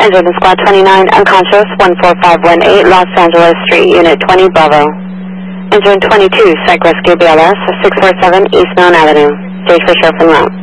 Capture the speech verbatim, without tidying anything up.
Engine Squad twenty-nine, unconscious, one four five one eight, Los Angeles Street, Unit twenty, Bravo. Engine twenty-two, Psych Rescue B L S, six four seven East Mountain Avenue. J for Sheriff en route.